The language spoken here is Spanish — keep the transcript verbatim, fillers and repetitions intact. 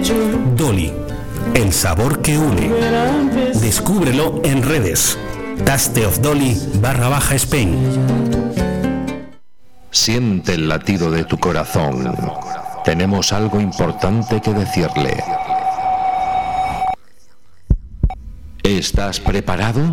Dolly, el sabor que une. Descúbrelo en redes. Taste of Dolly barra baja Spain. Siente el latido de tu corazón. Tenemos algo importante que decirle. ¿Estás preparado?